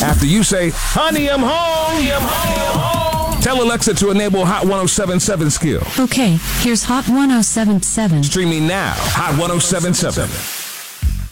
After you say, honey, I'm home. Honey, I'm home. Tell Alexa to enable Hot 1077 skill. Okay, here's Hot 1077. Streaming now. Hot 1077.